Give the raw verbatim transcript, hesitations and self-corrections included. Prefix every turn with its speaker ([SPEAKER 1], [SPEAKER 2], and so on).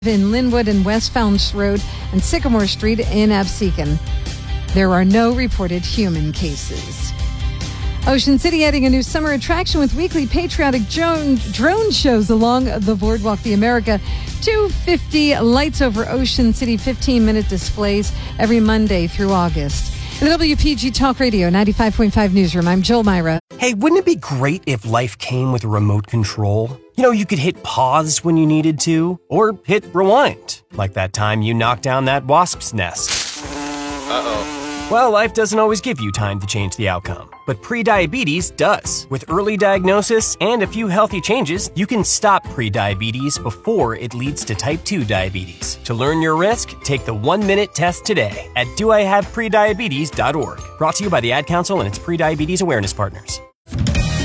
[SPEAKER 1] in Linwood and West Felms Road and Sycamore Street in Absecon. There are no reported human cases. Ocean City adding a new summer attraction with weekly patriotic drone, drone shows along the Boardwalk the America. two hundred fifty lights over Ocean City, fifteen-minute displays every Monday through August. In the W P G Talk Radio ninety-five point five Newsroom, I'm Joel Myra.
[SPEAKER 2] Hey, wouldn't it be great if life came with a remote control? You know, you could hit pause when you needed to, or hit rewind, like that time you knocked down that wasp's nest. Uh-oh. Well, life doesn't always give you time to change the outcome, but prediabetes does. With early diagnosis and a few healthy changes, you can stop prediabetes before it leads to type two diabetes. To learn your risk, take the one-minute test today at do I have prediabetes dot org. Brought to you by the Ad Council and its prediabetes awareness partners.